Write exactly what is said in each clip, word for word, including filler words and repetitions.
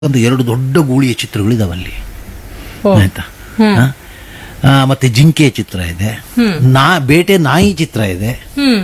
ಒಂದು ಎರಡು ದೊಡ್ಡ ಗೂಳಿಯ ಚಿತ್ರಗಳಿದಾವಲ್ಲಿ ಆಯ್ತಾ. ಆ, ಮತ್ತೆ ಜಿಂಕೆಯ ಚಿತ್ರ ಇದೆ, ನಾ ಬೇಟೆ ನಾಯಿ ಚಿತ್ರ ಇದೆ.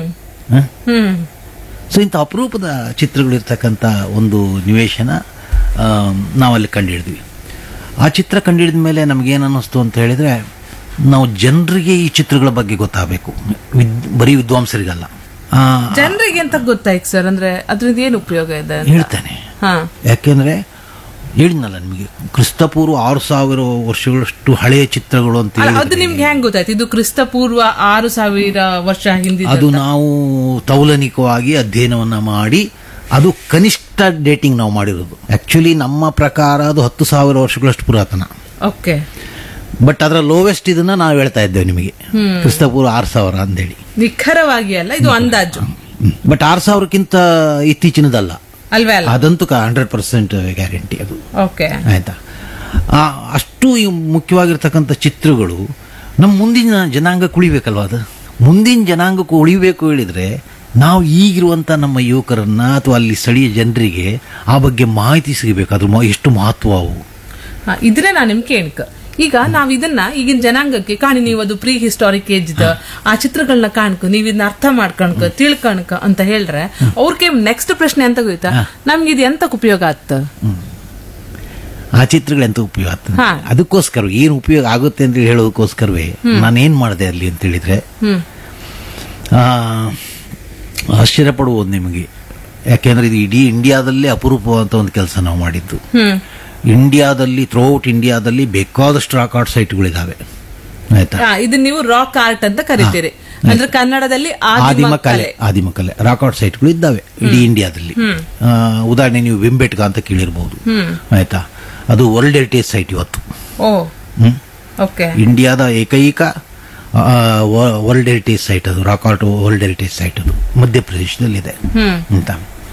ಸೊ ಇಂಥ ಅಪರೂಪದ ಚಿತ್ರಗಳಿರ್ತಕ್ಕಂಥ ಒಂದು ನಿವೇಶನ ಆ, ನಾವಲ್ಲಿ ಕಂಡುಹಿಡಿದ್ವಿ. ಆ ಚಿತ್ರ ಕಂಡುಹಿಡಿದ ಮೇಲೆ ನಮಗೇನು ಅನ್ನಿಸ್ತು ಅಂತ ಹೇಳಿದ್ರೆ, ನಾವು ಜನರಿಗೆ ಈ ಚಿತ್ರಗಳ ಬಗ್ಗೆ ಗೊತ್ತಾಗಬೇಕು, ವಿದ್ ಬರೀ ವಿದ್ವಾಂಸರಿಗಲ್ಲ. ಜನರಿಗೆ ಅಂತ ಗೊತ್ತಾಯ್ತು ಸರ್, ಅಂದ್ರೆ ಅದ್ರಿಂದ ಏನು ಉಪಯೋಗ ಇದೆ ಹೇಳ್ತೇನೆ. ಯಾಕೆಂದ್ರೆ ಹೇಳಿದ್ನಲ್ಲ ನಿಮಗೆ, ಕ್ರಿಸ್ತಪೂರ್ವ ಆರು ಸಾವಿರ ವರ್ಷಗಳಷ್ಟು ಹಳೆಯ ಚಿತ್ರಗಳು ಅಂತ ಹೇಳಿ. ಅದು ನಿಮ್ಗೆ ಹೆಂಗ್ ಗೊತ್ತಾಯ್ತು ಇದು ಕ್ರಿಸ್ತಪೂರ್ವ ಆರು ಸಾವಿರ ವರ್ಷ ಹಿಂದೆ? ಅದು ನಾವು ತೌಲನಿಕವಾಗಿ ಅಧ್ಯಯನವನ್ನ ಮಾಡಿ, ಅದು ಕನಿಷ್ಠ ಡೇಟಿಂಗ್ ನಾವು ಮಾಡಿರೋದು. ಆಕ್ಚುಲಿ ನಮ್ಮ ಪ್ರಕಾರ ಅದು ಹತ್ತು ಸಾವಿರ ವರ್ಷಗಳಷ್ಟು ಪುರಾತನ. ಓಕೆ. ಬಟ್ ಅದರ ಲೋವೆಸ್ಟ್ ಇದನ್ನ ನಾವು ಹೇಳ್ತಾ ಇದ್ದೇವೆ ನಿಮಗೆ, ಕ್ರಿಸ್ತಪೂರ್ವ ಆರು ಸಾವಿರ ಅಂತೇಳಿ. ನಿಖರವಾಗಿ ಅಲ್ಲ, ಇದು ಅಂದಾಜು. ಬಟ್ ಆರು ಸಾವಿರಕ್ಕಿಂತ ಇತ್ತೀಚಿನದಲ್ಲ ಅಲ್ವೇ ಅಲ್ಲ, ಅದಂತೂ ಹಂಡ್ರೆಡ್ ಪರ್ಸೆಂಟ್ ಗ್ಯಾರಂಟಿ ಅದು. ಓಕೆ, ಆಯ್ತಾ. ಅಷ್ಟು ಮುಖ್ಯವಾಗಿರ್ತಕ್ಕಂಥ ಚಿತ್ರಗಳು ನಮ್ಮ ಮುಂದಿನ ಜನಾಂಗಕ್ಕೆ ಉಳಿಬೇಕಲ್ವ. ಅದು ಮುಂದಿನ ಜನಾಂಗಕ್ಕೆ ಉಳಿಬೇಕು ಹೇಳಿದ್ರೆ ನಾವು ಈಗಿರುವಂತ ನಮ್ಮ ಯುವಕರನ್ನ ಅಥವಾ ಅಲ್ಲಿ ಸ್ಥಳೀಯ ಜನರಿಗೆ ಆ ಬಗ್ಗೆ ಮಾಹಿತಿ ಸಿಗಬೇಕು, ಅದ್ರ ಎಷ್ಟು ಮಹತ್ವ ಅವು. ಇದ್ರೆ ನಾನು ನಿಮ್ಗೆ ಕೇಳ್ಕ, ಈಗ ನಾವ್ ಇದನ್ನ ಈಗಿನ ಜನಾಂಗಕ್ಕೆ ಕಾಣಿ, ನೀವು ಅದು ಪ್ರೀ ಹಿಸ್ಟಾರಿಕ್ ಏಜ್ ಆ ಚಿತ್ರಗಳನ್ನ ಕಾಣ್ಕ, ನೀವ್ ಇದನ್ನ ಅರ್ಥ ಮಾಡ್ಕಣಕ ತಿಳ್ಕಣಕ ಅಂತ ಹೇಳ್ರೆ ಅವ್ರಿಗೆ ನೆಕ್ಸ್ಟ್ ಪ್ರಶ್ನೆ ಅಂತ ಗೊತ್ತಾ, ನಮ್ಗೆ ಇದು ಎಂತಕ್ ಉಪಯೋಗ ಆಗ್ತ? ಆ ಚಿತ್ರಗಳು ಎಂತ ಉಪಯೋಗ ಆಗ್ತದೆ, ಅದಕ್ಕೋಸ್ಕರ ಏನ್ ಉಪಯೋಗ ಆಗುತ್ತೆ ಅಂತ ಹೇಳೋದಕ್ಕೋಸ್ಕರವೇ ನಾನೇನ್ ಮಾಡಿದೆ ಅಲ್ಲಿ ಅಂತ ಹೇಳಿದ್ರೆ, ಆಶ್ಚರ್ಯ ಪಡುವುದು ನಿಮಗೆ. ಯಾಕೆಂದ್ರೆ ಇದು ಇಡೀ ಇಂಡಿಯಾದಲ್ಲೇ ಅಪರೂಪವಂತ ಒಂದು ಕೆಲಸ ನಾವು ಮಾಡಿದ್ದು. ಇಂಡಿಯಾದಲ್ಲಿ ಥ್ರೂಔಟ್ ಇಂಡಿಯಾದಲ್ಲಿ ಬೇಕಾದಷ್ಟು ರಾಕ್ ಆರ್ಟ್ ಸೈಟ್ಗಳಿದಾವೆ. ಆಯ್ತಾ, ಇದು ನೀವು ರಾಕ್ ಆರ್ಟ್ ಅಂತ ಕರಿತೀರಿ, ಅಂದ್ರೆ ಕನ್ನಡದಲ್ಲಿ ಆದಿಮ ಕಲೆ. ಆದಿಮ ಕಲೆ ರಾಕ್ ಆರ್ಟ್ ಸೈಟ್ಗಳು ಇದ್ದಾವೆ ಇಡೀ ಇಂಡಿಯಾದಲ್ಲಿ. ಉದಾಹರಣೆ ನೀವು ಬೆಂಬೆಟ್ಗ ಅಂತ ಕೇಳಿರ್ಬಹುದು. ಆಯ್ತಾ, ಅದು ವರ್ಲ್ಡ್ ಹೆರಿಟೇಜ್ ಸೈಟ್ ಇವತ್ತು. ಇಂಡಿಯಾದ ಏಕೈಕ ವರ್ಲ್ಡ್ ಹೆರಿಟೇಜ್ ಸೈಟ್ ಅದು, rock art world heritage site ಅದು ಮಧ್ಯಪ್ರದೇಶದಲ್ಲಿದೆ ಅಂತ.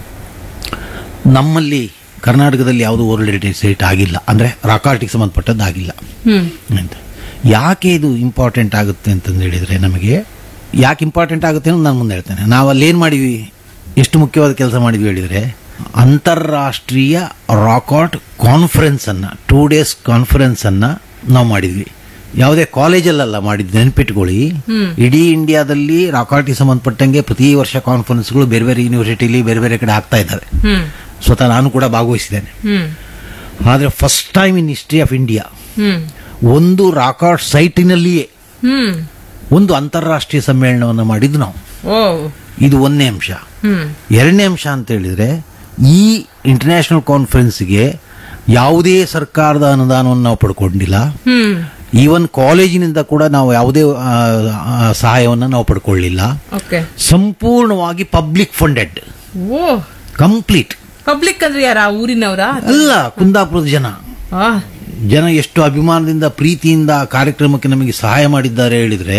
ನಮ್ಮಲ್ಲಿ ಕರ್ನಾಟಕದಲ್ಲಿ ಯಾವುದು ವರ್ಲ್ಡ್ ಹೆರಿಟೇಜ್ ಸೈಟ್ ಆಗಿಲ್ಲ, ಅಂದ್ರೆ ರಾಕ್ ಆರ್ಟ್ಗೆ ಸಂಬಂಧಪಟ್ಟದ್ದು ಆಗಿಲ್ಲ ಅಂತ. ಯಾಕೆ ಇದು ಇಂಪಾರ್ಟೆಂಟ್ ಆಗುತ್ತೆ ಅಂತಂದು ಹೇಳಿದ್ರೆ, ನಮಗೆ ಯಾಕೆ ಇಂಪಾರ್ಟೆಂಟ್ ಆಗುತ್ತೆ ಅನ್ನೋದು ನಾನು ಮುಂದೆ ಹೇಳ್ತೇನೆ. ನಾವು ಅಲ್ಲಿ ಏನ್ ಮಾಡಿದ್ವಿ, ಎಷ್ಟು ಮುಖ್ಯವಾದ ಕೆಲಸ ಮಾಡಿದ್ವಿ ಹೇಳಿದ್ರೆ, ಅಂತಾರಾಷ್ಟ್ರೀಯ ರಾಕ್ ಆರ್ಟ್ ಕಾನ್ಫರೆನ್ಸ್ ಅನ್ನ, ಟೂ ಡೇಸ್ ಕಾನ್ಫರೆನ್ಸ್ ಅನ್ನ ನಾವು ಮಾಡಿದ್ವಿ. ಯಾವುದೇ ಕಾಲೇಜಲ್ಲ ಮಾಡಿದ್ವಿ, ನೆನ್ಪಿಟ್ಕೊಳ್ಳಿ. ಇಡೀ ಇಂಡಿಯಾದಲ್ಲಿ ರಾಕ್ ಆರ್ಟ್ಗೆ ಸಂಬಂಧಪಟ್ಟಂಗೆ ಪ್ರತಿ ವರ್ಷ ಕಾನ್ಫರೆನ್ಸ್ಗಳು ಬೇರೆ ಬೇರೆ ಯೂನಿವರ್ಸಿಟಿಲಿ ಬೇರೆ ಬೇರೆ ಕಡೆ ಆಗ್ತಾ ಇದ್ದಾವೆ. ಸ್ವತಃ ನಾನು ಕೂಡ ಭಾಗವಹಿಸಿದ್ದೇನೆ. ಆದ್ರೆ first time in history of India ಒಂದು ರಾಕ್ ಆರ್ಟ್ ಸೈಟಿನಲ್ಲಿಯೇ ಒಂದು ಅಂತಾರಾಷ್ಟ್ರೀಯ ಸಮ್ಮೇಳನವನ್ನು ಮಾಡಿದ್ದು ನಾವು. ಇದು ಒಂದನೇ ಅಂಶ. ಎರಡನೇ ಅಂಶ ಅಂತ ಹೇಳಿದ್ರೆ, ಈ ಇಂಟರ್ನ್ಯಾಷನಲ್ ಕಾನ್ಫರೆನ್ಸ್ಗೆ ಯಾವುದೇ ಸರ್ಕಾರದ ಅನುದಾನವನ್ನು ನಾವು ಪಡ್ಕೊಂಡಿಲ್ಲ. ಈವನ್ ಕಾಲೇಜಿನಿಂದ ಕೂಡ ನಾವು ಯಾವುದೇ ಸಹಾಯವನ್ನು ನಾವು ಪಡ್ಕೊಳ್ಳಿಲ್ಲ. ಸಂಪೂರ್ಣವಾಗಿ ಪಬ್ಲಿಕ್ ಫಂಡೆಡ್, ಕಂಪ್ಲೀಟ್. ಪಬ್ಲಿಕ್ ಅಂದ್ರೆ ಯಾರ, ಊರಿನವರ ಅಲ್ಲ, ಕುಂದಾಪುರದ ಜನ. ಜನ ಎಷ್ಟು ಅಭಿಮಾನದಿಂದ ಪ್ರೀತಿಯಿಂದ ಕಾರ್ಯಕ್ರಮಕ್ಕೆ ನಮಗೆ ಸಹಾಯ ಮಾಡಿದ್ದಾರೆ ಹೇಳಿದ್ರೆ,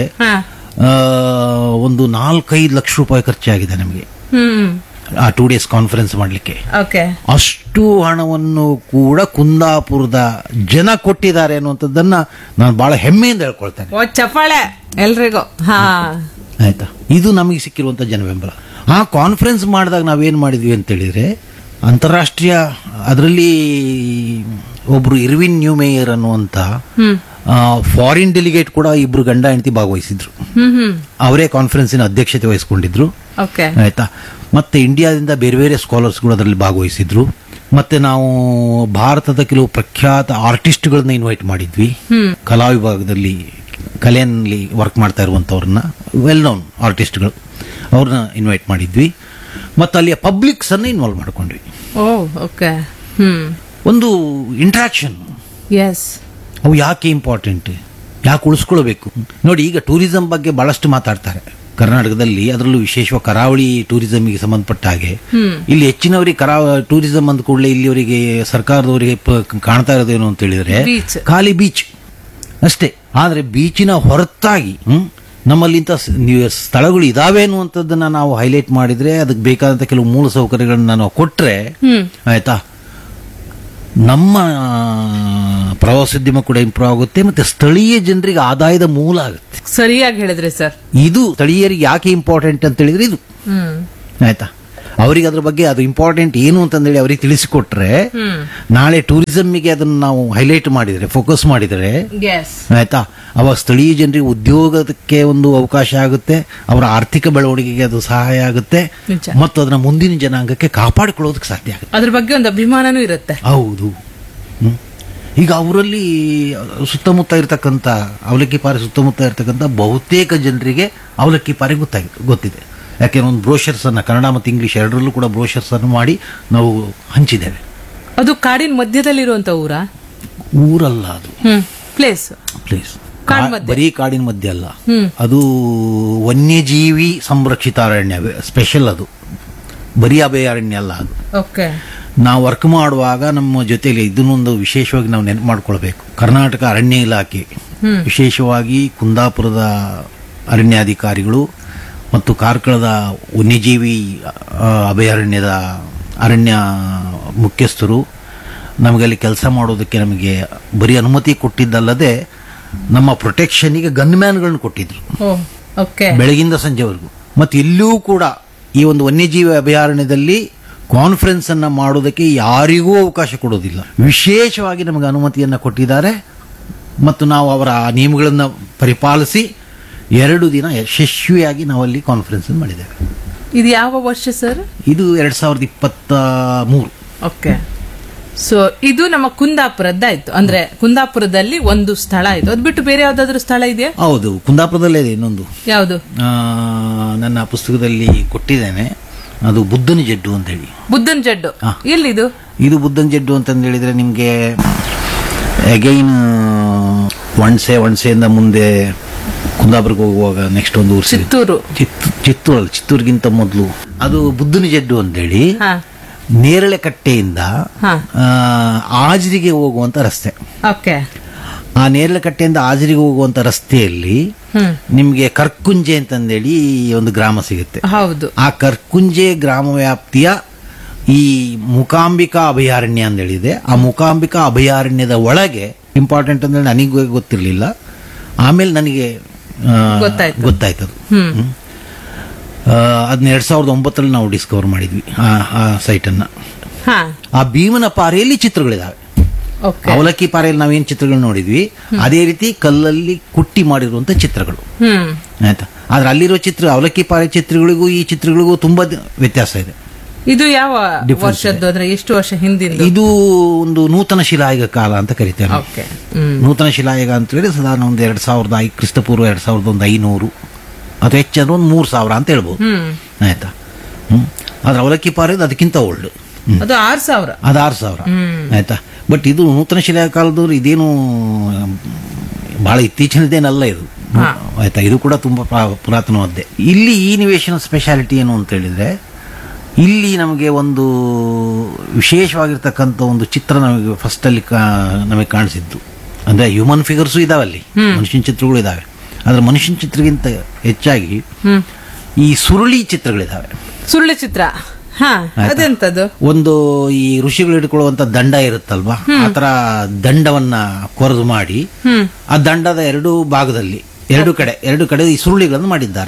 ಒಂದು ನಾಲ್ಕೈದು ಲಕ್ಷ ರೂಪಾಯಿ ಖರ್ಚಾಗಿದೆ ನಮಗೆ ಆ ಟೂ ಡೇಸ್ ಕಾನ್ಫರೆನ್ಸ್ ಮಾಡಲಿಕ್ಕೆ. ಅಷ್ಟು ಹಣವನ್ನು ಕೂಡ ಕುಂದಾಪುರದ ಜನ ಕೊಟ್ಟಿದ್ದಾರೆ ಅನ್ನುವಂಥದ್ದನ್ನ ನಾನು ಬಹಳ ಹೆಮ್ಮೆಯಿಂದ ಹೇಳ್ಕೊಳ್ತೇನೆ. ಚಪ್ಪಾಳೆ ಎಲ್ರಿಗೂ. ಆಯ್ತಾ, ಇದು ನಮಗೆ ಸಿಕ್ಕಿರುವಂತ ಜನ ಬೆಂಬಲ. ಆ ಕಾನ್ಫರೆನ್ಸ್ ಮಾಡಿದಾಗ ನಾವೇನ್ ಮಾಡಿದ್ವಿ ಅಂತ ಹೇಳಿದ್ರೆ, ಅಂತಾರಾಷ್ಟ್ರೀಯ ಅದರಲ್ಲಿ ಒಬ್ರು ಇರ್ವಿನ್ ನ್ಯೂ ಮೇಯರ್ ಅನ್ನುವಂತ ಫಾರಿನ್ ಡೆಲಿಗೇಟ್ ಕೂಡ ಇಬ್ರು ಗಂಡ ಹೆಂಡತಿ ಭಾಗವಹಿಸಿದ್ರು. ಅವರೇ ಕಾನ್ಫರೆನ್ಸಿನ ಅಧ್ಯಕ್ಷತೆ ವಹಿಸಿಕೊಂಡಿದ್ರು. ಆಯ್ತಾ, ಮತ್ತೆ ಇಂಡಿಯಾದಿಂದ ಬೇರೆ ಬೇರೆ ಸ್ಕಾಲರ್ಸ್ಗಳು ಅದರಲ್ಲಿ ಭಾಗವಹಿಸಿದ್ರು. ಮತ್ತೆ ನಾವು ಭಾರತದ ಕೆಲವು ಪ್ರಖ್ಯಾತ ಆರ್ಟಿಸ್ಟ್ಗಳನ್ನ ಇನ್ವೈಟ್ ಮಾಡಿದ್ವಿ. ಕಲಾ ವಿಭಾಗದಲ್ಲಿ ಕಲೆಯಲ್ಲಿ ವರ್ಕ್ ಮಾಡ್ತಾ ಇರುವಂತವ್ರನ್ನ, ವೆಲ್ ನೋನ್ ಆರ್ಟಿಸ್ಟ್ಗಳು, ಅವ್ರನ್ನ ಇನ್ವೈಟ್ ಮಾಡಿದ್ವಿ. ಮತ್ತೆ ಅಲ್ಲಿಯ ಪಬ್ಲಿಕ್ಸ್ ಅನ್ನ ಇನ್ವಾಲ್ವ್ ಮಾಡ್ಕೊಂಡ್ವಿ. ಒಂದು ಇಂಟ್ರಾಕ್ಷನ್. ಅವು ಯಾಕೆ ಇಂಪಾರ್ಟೆಂಟ್, ಯಾಕೆ ಉಳಿಸ್ಕೊಳ್ಬೇಕು ನೋಡಿ. ಈಗ ಟೂರಿಸಂ ಬಗ್ಗೆ ಬಹಳಷ್ಟು ಮಾತಾಡ್ತಾರೆ ಕರ್ನಾಟಕದಲ್ಲಿ, ಅದರಲ್ಲೂ ವಿಶೇಷವಾಗಿ ಕರಾವಳಿ ಟೂರಿಸಂಗೆ ಸಂಬಂಧಪಟ್ಟ ಹಾಗೆ. ಇಲ್ಲಿ ಹೆಚ್ಚಿನವರಿಗೆ ಕರಾ ಟೂರಿಸಂ ಅಂದ ಕೂಡಲೇ ಇಲ್ಲಿವರಿಗೆ ಸರ್ಕಾರದವರಿಗೆ ಕಾಣ್ತಾ ಇರೋದೇನು ಅಂತ ಹೇಳಿದ್ರೆ ಖಾಲಿ ಬೀಚ್ ಅಷ್ಟೇ. ಆದ್ರೆ ಬೀಚಿನ ಹೊರತಾಗಿ ನಮ್ಮಲ್ಲಿ ಇಂಥ ಸ್ಥಳಗಳು ಇದಾವೆ ಅನ್ನುವಂಥದ್ದನ್ನ ನಾವು ಹೈಲೈಟ್ ಮಾಡಿದ್ರೆ, ಅದಕ್ಕೆ ಬೇಕಾದಂತ ಕೆಲವು ಮೂಲ ಸೌಕರ್ಯಗಳನ್ನ ನಾವು ಕೊಟ್ರೆ, ಆಯ್ತಾ, ನಮ್ಮ ಪ್ರವಾಸೋದ್ಯಮ ಕೂಡ ಇಂಪ್ರೂವ್ ಆಗುತ್ತೆ, ಮತ್ತೆ ಸ್ಥಳೀಯ ಜನರಿಗೆ ಆದಾಯದ ಮೂಲ ಆಗುತ್ತೆ. ಸರಿಯಾಗಿ ಹೇಳಿದ್ರೆ ಸರ್, ಇದು ಸ್ಥಳೀಯರಿಗೆ ಯಾಕೆ ಇಂಪಾರ್ಟೆಂಟ್ ಅಂತ ಹೇಳಿದ್ರೆ ಇದು. ಆಯ್ತಾ, ಅವರಿಗೆ ಅದ್ರ ಬಗ್ಗೆ ಅದು ಇಂಪಾರ್ಟೆಂಟ್ ಏನು ಅಂತಂದೇಳಿ ಅವರಿಗೆ ತಿಳಿಸಿಕೊಟ್ರೆ ನಾಳೆ ಟೂರಿಸಂಗೆ ಅದನ್ನು ನಾವು ಹೈಲೈಟ್ ಮಾಡಿದರೆ ಫೋಕಸ್ ಮಾಡಿದರೆ ಆಯ್ತಾ, ಅವಾಗ ಸ್ಥಳೀಯ ಜನರಿಗೆ ಉದ್ಯೋಗಕ್ಕೆ ಒಂದು ಅವಕಾಶ ಆಗುತ್ತೆ, ಅವರ ಆರ್ಥಿಕ ಬೆಳವಣಿಗೆಗೆ ಅದು ಸಹಾಯ ಆಗುತ್ತೆ, ಮತ್ತು ಅದನ್ನ ಮುಂದಿನ ಜನಾಂಗಕ್ಕೆ ಕಾಪಾಡಿಕೊಳ್ಳೋದಕ್ಕೆ ಸಾಧ್ಯ ಆಗುತ್ತೆ. ಅದ್ರ ಬಗ್ಗೆ ಒಂದು ಅಭಿಮಾನನೂ ಇರುತ್ತೆ. ಹೌದು. ಹ್ಮ್. ಈಗ ಅವರಲ್ಲಿ ಸುತ್ತಮುತ್ತ ಇರತಕ್ಕಂಥ ಅವಲಕ್ಕಿ ಪಾರೆ ಸುತ್ತಮುತ್ತ ಇರತಕ್ಕಂಥ ಬಹುತೇಕ ಜನರಿಗೆ ಅವಲಕ್ಕಿ ಪಾರೆ ಗೊತ್ತಾಗಿದೆ ಗೊತ್ತಿದೆ. ಯಾಕೆಂದ್ರೆ ಒಂದು ಬ್ರೋಷರ್ಸ್ ಅನ್ನ ಕನ್ನಡ ಮತ್ತು ಇಂಗ್ಲಿಷ್ ಎರಡರಲ್ಲೂ ಕೂಡ ಬ್ರೋಷರ್ಸ್ ಅನ್ನು ಮಾಡಿ ನಾವು ಹಂಚಿದ್ದೇವೆ. ಅದು ಕಾಡಿನ ಮಧ್ಯದಲ್ಲಿರುವಂತ ಊರ ಊರಲ್ಲ, ಅದು ಪ್ಲೇಸ್ ಪ್ಲೇಸ್ ಬರೀ ಕಾಡಿನ ಮಧ್ಯೆ ಅಲ್ಲ, ಅದು ವನ್ಯಜೀವಿ ಸಂರಕ್ಷಿತ ಅರಣ್ಯ, ಸ್ಪೆಷಲ್. ಅದು ಬರೀ ಅಭಯಾರಣ್ಯ ಅಲ್ಲ. ಅದು ಓಕೆ. ನಾವು ವರ್ಕ್ ಮಾಡುವಾಗ ನಮ್ಮ ಜೊತೆಲಿ ಇದನ್ನೊಂದು ವಿಶೇಷವಾಗಿ ನಾವು ನೆನಪು ಮಾಡ್ಕೊಳ್ಬೇಕು. ಕರ್ನಾಟಕ ಅರಣ್ಯ ಇಲಾಖೆ, ವಿಶೇಷವಾಗಿ ಕುಂದಾಪುರದ ಅರಣ್ಯಾಧಿಕಾರಿಗಳು ಮತ್ತು ಕಾರ್ಕಳದ ವನ್ಯಜೀವಿ ಅಭಯಾರಣ್ಯದ ಅರಣ್ಯ ಮುಖ್ಯಸ್ಥರು ನಮಗಲ್ಲಿ ಕೆಲಸ ಮಾಡೋದಕ್ಕೆ ನಮಗೆ ಬರೀ ಅನುಮತಿ ಕೊಟ್ಟಿದ್ದಲ್ಲದೆ ನಮ್ಮ ಪ್ರೊಟೆಕ್ಷನ್ಗೆ ಗನ್ಮ್ಯಾನ್ಗಳನ್ನ ಕೊಟ್ಟಿದ್ರು ಬೆಳಗಿಂದ ಸಂಜೆವರೆಗೂ. ಮತ್ತು ಇಲ್ಲೂ ಕೂಡ ಈ ಒಂದು ವನ್ಯಜೀವಿ ಅಭಯಾರಣ್ಯದಲ್ಲಿ ಕಾನ್ಫರೆನ್ಸ್ ಅನ್ನ ಮಾಡೋದಕ್ಕೆ ಯಾರಿಗೂ ಅವಕಾಶ ಕೊಡೋದಿಲ್ಲ. ವಿಶೇಷವಾಗಿ ನಮಗೆ ಅನುಮತಿಯನ್ನ ಕೊಟ್ಟಿದ್ದಾರೆ ಮತ್ತು ನಾವು ಅವರ ನಿಯಮಗಳನ್ನು ಪರಿಪಾಲಿಸಿ ಎರಡು ದಿನ ಯಶಸ್ವಿಯಾಗಿ ನಾವಲ್ಲಿ ಕಾನ್ಫರೆನ್ಸ್ ಮಾಡಿದ್ದೇವೆ. ಇದು ಯಾವ ವರ್ಷ ಸರ್? ಇದು ಎರಡ್ ಸಾವಿರದ ಇಪ್ಪತ್ತ ಮೂರು. ಓಕೆ. ಸೊ ಇದು ನಮ್ಮ ಕುಂದಾಪುರದ್ದಾಯ್ತು. ಅಂದ್ರೆ ಕುಂದಾಪುರದಲ್ಲಿ ಒಂದು ಸ್ಥಳ ಆಯ್ತು. ಅದ್ ಬಿಟ್ಟು ಬೇರೆ ಯಾವ್ದಾದ್ರು ಸ್ಥಳ ಇದೆಯಾ? ಹೌದು, ಕುಂದಾಪುರದಲ್ಲೇ ಇದೆ ಇನ್ನೊಂದು. ಯಾವುದು? ನನ್ನ ಪುಸ್ತಕದಲ್ಲಿ ಕೊಟ್ಟಿದ್ದೇನೆ. ಅದು ಬುದ್ಧನ ಜಡ್ಡು ಅಂತ ಹೇಳಿ. ಬುದ್ಧನ ಜಡ್ಡು ಎಲ್ಲಿದು? ಇದು ಬುದ್ಧನ ಜಡ್ಡು ಅಂತಂದು ಹೇಳಿದ್ರೆ ನಿಮ್ಗೆ ಅಗೈನ್ ಒಣಸೆ ಒಣಸೆಯಿಂದ ಮುಂದೆ ಕುಂದಾಪುರಕ್ಕೆ ಹೋಗುವಾಗ ನೆಕ್ಸ್ಟ್ ಒಂದು ಊರು ಚಿತ್ತೂರು. ಚಿತ್ತೂರು ಅಲ್ಲ, ಚಿತ್ತೂರಿಗಿಂತ ಮೊದಲು ಅದು ಬುದ್ಧನ ಜಡ್ಡು ಅಂತೇಳಿ ನೇರಳೆ ಕಟ್ಟೆಯಿಂದ ಆಜರಿಗೆ ಹೋಗುವಂತ ರಸ್ತೆ. ಓಕೆ. ಆ ನೇರಳೆ ಕಟ್ಟೆಯಿಂದ ಆಜರಿಗೆ ಹೋಗುವಂತ ರಸ್ತೆಯಲ್ಲಿ ನಿಮ್ಗೆ ಕರ್ಕುಂಜೆ ಅಂತಂದೇಳಿ ಒಂದು ಗ್ರಾಮ ಸಿಗುತ್ತೆ. ಹೌದು. ಆ ಕರ್ಕುಂಜೆ ಗ್ರಾಮ ವ್ಯಾಪ್ತಿಯ ಈ ಮುಕಾಂಬಿಕಾ ಅಭಯಾರಣ್ಯ ಅಂತೇಳಿದೆ. ಆ ಮುಕಾಂಬಿಕಾ ಅಭಯಾರಣ್ಯದ ಒಳಗೆ ಇಂಪಾರ್ಟೆಂಟ್ ಅಂದ್ರೆ ನನಗೆ ಗೊತ್ತಿರಲಿಲ್ಲ, ಆಮೇಲೆ ನನಗೆ ಗೊತ್ತಾಯ್ತದು. ಅದನ್ನ ಎರಡ್ ಸಾವಿರದ ಒಂಬತ್ತರಲ್ಲಿ ನಾವು ಡಿಸ್ಕವರ್ ಮಾಡಿದ್ವಿ ಆ ಸೈಟ್ ಅನ್ನ. ಆ ಭೀಮನ ಪಾರೆಯಲ್ಲಿ ಚಿತ್ರಗಳಿದಾವೆ. ಅವಲಕ್ಕಿ ಪಾರೆಯಲ್ಲಿ ನಾವೇನ್ ಚಿತ್ರಗಳು ನೋಡಿದ್ವಿ ಅದೇ ರೀತಿ ಕಲ್ಲಲ್ಲಿ ಕುಟ್ಟಿ ಮಾಡಿರುವಂತ ಚಿತ್ರಗಳು, ಆಯ್ತಾ. ಆದ್ರೆ ಅಲ್ಲಿರೋ ಚಿತ್ರ ಅವಲಕ್ಕಿ ಪಾರೆ ಚಿತ್ರಗಳಿಗೂ ಈ ಚಿತ್ರಗಳಿಗೂ ತುಂಬಾ ವ್ಯತ್ಯಾಸ ಇದೆ. ಇದು ಯಾವ ವರ್ಷದ್ದು? ಅಂದ್ರೆ ಎಷ್ಟು ವರ್ಷ ಹಿಂದಿನ? ಇದು ಒಂದು ನೂತನ ಶಿಲಾಯುಗ ಕಾಲ ಅಂತ ಕರಿತೇವೆ. ನೂತನ ಶಿಲಾಯುಗ ಅಂತ ಹೇಳಿ ಸಾಧಾರಣ ಒಂದು ಎರಡ್ ಸಾವಿರದ ಐ ಕ್ರಿಸ್ತಪೂರ್ವ ಎರಡ್ ಸಾವಿರದ ಒಂದು ಐನೂರು ಅಥವಾ ಹೆಚ್ಚಂದ್ರೆ ಒಂದು ಮೂರ್ ಸಾವಿರ ಅಂತ ಹೇಳ್ಬೋದು, ಆಯ್ತಾ. ಹ್ಮ್. ಆದ್ರೆ ಅವಲಕ್ಕಿ ಪಾರೆ ಅದಕ್ಕಿಂತ ಓಲ್ಡ್, ಅದು ಆರ್ ಸಾವಿರ ಅದು ಆರು ಸಾವಿರ ಆಯ್ತಾ. ಬಟ್ ಇದು ನೂತನ ಶಿಲಾಯುಗ ಕಾಲದವ್ರು ಇದೇನು ಬಹಳ ಇತ್ತೀಚಿನದೇನಲ್ಲ ಇದು, ಆಯ್ತಾ. ಇದು ಕೂಡ ತುಂಬಾ ಪುರಾತನವಾದ್ದೇ. ಇಲ್ಲಿ ಈ ನಿವೇಶನ ಸ್ಪೆಷಾಲಿಟಿ ಏನು ಅಂತ ಹೇಳಿದ್ರೆ ಇಲ್ಲಿ ನಮಗೆ ಒಂದು ವಿಶೇಷವಾಗಿರ್ತಕ್ಕಂಥ ಒಂದು ಚಿತ್ರ ನಮಗೆ ಫಸ್ಟ್ ಅಲ್ಲಿ ನಮಗೆ ಕಾಣಿಸಿದ್ದು ಅಂದ್ರೆ ಹ್ಯೂಮನ್ ಫಿಗರ್ಸು ಇದಾವೆ ಅಲ್ಲಿ, ಮನುಷ್ಯನ ಚಿತ್ರಗಳು ಇದಾವೆ. ಆದ್ರೆ ಮನುಷ್ಯನ ಚಿತ್ರಗಿಂತ ಹೆಚ್ಚಾಗಿ ಈ ಸುರುಳಿ ಚಿತ್ರಗಳಿದಾವೆ. ಸುರುಳಿ ಚಿತ್ರ ಅದೆಂತದ್ದು? ಒಂದು ಈ ಋಷಿಗಳು ಇಟ್ಕೊಳ್ಳುವಂತ ದಂಡ ಇರುತ್ತಲ್ವಾ, ಆತರ ದಂಡವನ್ನ ಕೊರೆದು ಮಾಡಿ ಆ ದಂಡದ ಎರಡು ಭಾಗದಲ್ಲಿ ಎರಡು ಕಡೆ ಎರಡು ಕಡೆ ಈ ಸುರುಳಿಗಳನ್ನು ಮಾಡಿದ್ದಾರೆ.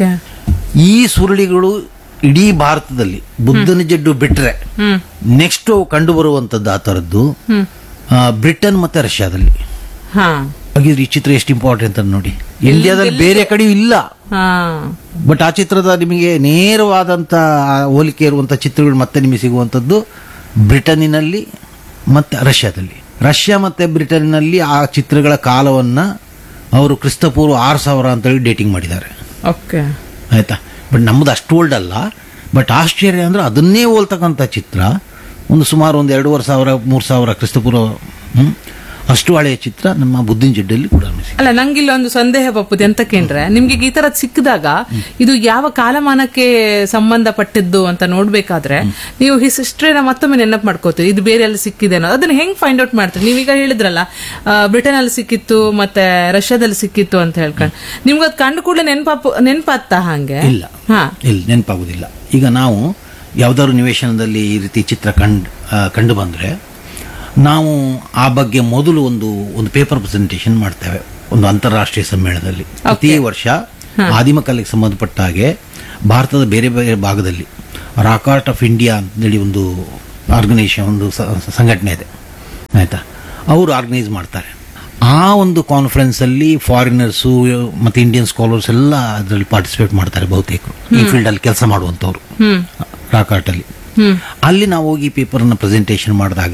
ಈ ಸುರುಳಿಗಳು ಇಡೀ ಭಾರತದಲ್ಲಿ ಬುದ್ಧನ ಜಡ್ಡು ಬಿಟ್ರೆ ನೆಕ್ಸ್ಟ್ ಕಂಡು ಬರುವಂತದ್ದು ಆ ತರದ್ದು ಬ್ರಿಟನ್ ಮತ್ತೆ ರಷ್ಯಾದಲ್ಲಿ. ಹಾಗಿದ್ರೆ ಈ ಚಿತ್ರ ಎಷ್ಟು ಇಂಪಾರ್ಟೆಂಟ್ ಅಂತ ನೋಡಿ. ಇಂಡಿಯಾದಲ್ಲಿ ಬೇರೆ ಕಡೆಯೂ ಇಲ್ಲ, ಬಟ್ ಆ ಚಿತ್ರದ ನಿಮಗೆ ನೇರವಾದಂತ ಹೋಲಿಕೆ ಇರುವಂತ ಚಿತ್ರಗಳು ಮತ್ತೆ ನಿಮಗೆ ಸಿಗುವಂತದ್ದು ಬ್ರಿಟನ್ನಿನಲ್ಲಿ ಮತ್ತೆ ರಷ್ಯಾದಲ್ಲಿ. ರಷ್ಯಾ ಮತ್ತೆ ಬ್ರಿಟನ್ನಲ್ಲಿ ಆ ಚಿತ್ರಗಳ ಕಾಲವನ್ನ ಅವರು ಕ್ರಿಸ್ತಪೂರ್ವ ಆರು ಸಾವಿರ ಅಂತ ಹೇಳಿ ಡೇಟಿಂಗ್ ಮಾಡಿದ್ದಾರೆ, ಆಯ್ತಾ. ಬಟ್ ನಮ್ದು ಅಷ್ಟು ಓಲ್ಡ್ ಅಲ್ಲ. ಬಟ್ ಆಶ್ಚರ್ಯ ಅಂದ್ರೆ ಅದನ್ನೇ ಹೋಲ್ತಕ್ಕಂಥ ಚಿತ್ರ ಒಂದು ಸುಮಾರು ಒಂದು ಎರಡೂವರೆ ಸಾವಿರ ಮೂರು ಸಾವಿರ ಕ್ರಿಸ್ತಪೂರ್ವ ಹ್ಮ್ ಅಷ್ಟು ಹಳೆಯ ಚಿತ್ರ ನಮ್ಮ ಬುದ್ಧಿನ ಜಡ್ಡಲ್ಲಿ ಕೂಡ. ಅಲ್ಲ, ನಂಗಿಲ್ಲ ಒಂದು ಸಂದೇಹ ಬಪ್ಪುದು ಎಂತಕ್ಕೇಂದ್ರೆ ನಿಮ್ಗೆ ಈ ತರ ಸಿಕ್ಕಿದಾಗ ಇದು ಯಾವ ಕಾಲಮಾನಕ್ಕೆ ಸಂಬಂಧಪಟ್ಟಿದ್ದು ಅಂತ ನೋಡ್ಬೇಕಾದ್ರೆ ನೀವು ಹಿಸ್ಟ್ರಿನ ಮತ್ತೊಮ್ಮೆ ನೆನಪು ಮಾಡ್ಕೋತೀವಿ, ಇದು ಬೇರೆ ಎಲ್ಲ ಸಿಕ್ಕಿದೆ ಅನ್ನೋ. ಅದನ್ನ ಹೆಂಗ್ ಫೈಂಡ್ ಔಟ್ ಮಾಡ್ತೀರಿ? ನೀವೀಗ ಹೇಳಿದ್ರಲ್ಲ ಬ್ರಿಟನ್ ಅಲ್ಲಿ ಸಿಕ್ಕಿತ್ತು ಮತ್ತೆ ರಷ್ಯಾದಲ್ಲಿ ಸಿಕ್ಕಿತ್ತು ಅಂತ ಹೇಳ್ಕೊಂಡು, ನಿಮ್ಗೆ ಅದು ಕಂಡು ಕೂಡಲೇ ನೆನಪಾಪ ನೆನಪಾಗ್ತ? ಹಂಗೆ ಇಲ್ಲ, ಇಲ್ಲ ನೆನಪಾಗುದಿಲ್ಲ. ಈಗ ನಾವು ಯಾವ್ದಾದ್ರು ನಿವೇಶನದಲ್ಲಿ ಈ ರೀತಿ ಚಿತ್ರ ಕಂಡು ಕಂಡು ಬಂದ್ರೆ ನಾವು ಆ ಬಗ್ಗೆ ಮೊದಲು ಒಂದು ಒಂದು ಪೇಪರ್ ಪ್ರೆಸೆಂಟೇಷನ್ ಮಾಡ್ತೇವೆ ಒಂದು ಅಂತಾರಾಷ್ಟ್ರೀಯ ಸಮ್ಮೇಳನದಲ್ಲಿ. ಪ್ರತಿ ವರ್ಷ ಆದಿಮ ಕಲೆಗೆ ಸಂಬಂಧಪಟ್ಟ ಹಾಗೆ ಭಾರತದ ಬೇರೆ ಬೇರೆ ಭಾಗದಲ್ಲಿ ರಾಕ್ ಆರ್ಟ್ ಆಫ್ ಇಂಡಿಯಾ ಅಂತೇಳಿ ಒಂದು ಆರ್ಗನೈಸೇಷನ್, ಒಂದು ಸ- ಸಂಘಟನೆ ಇದೆ ಆಯ್ತಾ. ಅವರು ಆರ್ಗನೈಸ್ ಮಾಡ್ತಾರೆ. ಆ ಒಂದು ಕಾನ್ಫರೆನ್ಸ್ ಅಲ್ಲಿ ಫಾರಿನರ್ಸು ಮತ್ತೆ ಇಂಡಿಯನ್ ಸ್ಕಾಲರ್ಸ್ ಎಲ್ಲ ಅದರಲ್ಲಿ ಪಾರ್ಟಿಸಿಪೇಟ್ ಮಾಡ್ತಾರೆ ಬಹುತೇಕ, ಈ ಫೀಲ್ಡ್ ಅಲ್ಲಿ ಕೆಲಸ ಮಾಡುವಂತವ್ರು ರಾಕ್ ಆರ್ಟ್ ಅಲ್ಲಿ. ಅಲ್ಲಿ ನಾವು ಹೋಗಿ ಪೇಪರ್ ನ ಪ್ರೆಸೆಂಟೇಷನ್ ಮಾಡಿದಾಗ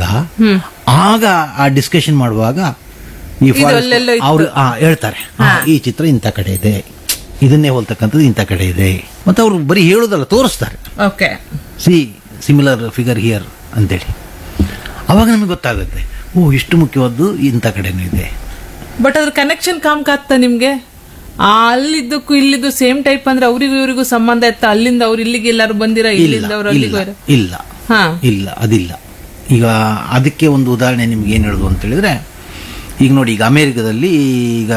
ಆಗ ಆ ಡಿಸ್ಕಷನ್ ಮಾಡುವಾಗ ಈ ಅಲ್ಲೆಲ್ಲೋ ಇತ್ತು. ಅವರು ಹೇಳ್ತಾರೆ "ಆ, ಈ ಚಿತ್ರ ಇಂಥ ಕಡೆ ಇದೆ, ಇದನ್ನೇ ಹೋಲ್ತಕ್ಕಂಥದ್ದು ಇಂಥ ಕಡೆ ಇದೆ", ಮತ್ತೆ ಅವರು ಬರೀ ಹೇಳೋದಲ್ಲ, ತೋರಿಸ್ತಾರೆ. Okay. C similar figure here ಅಂತೇಳಿ. ಅವಾಗ ನಮಗೆ ಗೊತ್ತಾಗುತ್ತೆ, ಓ ಇಷ್ಟು ಮುಖ್ಯವಾದ್ದು ಇಂಥ ಕಡೆನೂ ಇದೆ. ಬಟ್ ಅದ್ರ ಕನೆಕ್ಷನ್ ಕಾಮ್ಕಾಗ್ತ ನಿಮ್ಗೆ? ಆ ಅಲ್ಲಿದ್ದಕ್ಕೂ ಇಲ್ಲಿದ್ದು ಸೇಮ್ ಟೈಪ್ ಅಂದ್ರೆ ಅವರಿಗೂ ಇವರಿಗೂ ಸಂಬಂಧ ಇತ್ತ? ಅಲ್ಲಿಂದ ಅವ್ರು ಇಲ್ಲಿಗೆ ಎಲ್ಲಾರು ಬಂದಿರ, ಇಲ್ಲ ಇಲ್ಲಿಂದ ಅವ್ರು ಅಲ್ಲಿಗೂ ಇಲ್ಲ ಇಲ್ಲ ಹಾ ಇಲ್ಲ ಅದಿಲ್ಲ. ಈಗ ಅದಕ್ಕೆ ಒಂದು ಉದಾಹರಣೆ ನಿಮ್ಗೆ ಏನು ಹೇಳುದು ಅಂತ ಹೇಳಿದ್ರೆ, ಈಗ ನೋಡಿ, ಈಗ ಅಮೆರಿಕದಲ್ಲಿ ಈಗ